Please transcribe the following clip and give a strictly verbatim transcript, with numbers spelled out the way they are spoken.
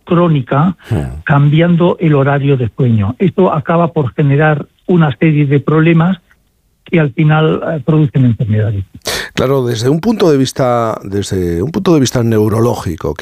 crónica, hmm. cambiando el horario de sueño. Esto acaba por generar una serie de problemas que al final eh, producen enfermedades. Claro, desde un punto de vista, desde un punto de vista neurológico,